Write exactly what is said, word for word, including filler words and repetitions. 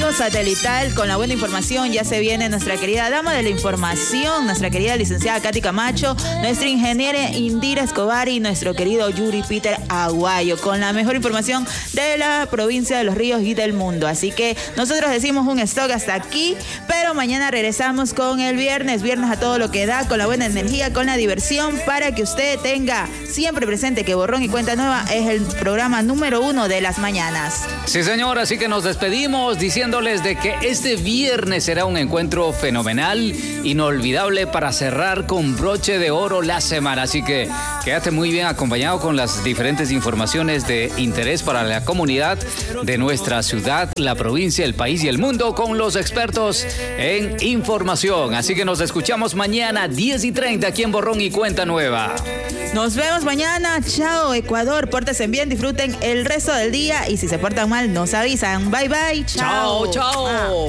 envío satelital con la buena información. Ya se viene nuestra querida dama de la información, nuestra querida licenciada Katy Camacho, nuestra ingeniera Indira Escobar y nuestro querido Yuri Peter Aguayo con la mejor información de la provincia de Los Ríos y del mundo. Así que nosotros decimos un stock hasta aquí, pero mañana regresamos con el viernes, viernes a todo lo que da, con la buena energía, con la diversión, para que usted tenga siempre presente que Borrón y Cuenta Nueva es el programa número uno de las mañanas. Sí, señor, así que nos despedimos diciéndoles de que este viernes será un encuentro fenomenal, inolvidable, para cerrar con broche de oro la semana. Así que quédate muy bien acompañado con las diferentes informaciones de interés para la comunidad de nuestra ciudad, la provincia, el país y el mundo, con los expertos en información. Así que nos escuchamos mañana diez y treinta aquí en Borrón y Cuenta Nueva. Nos vemos mañana. Chao, Ecuador. Pórtense bien, disfruten el resto del día y si se portan mal, nos avisan. Bye, bye. Chao. Chao, chao. Ah.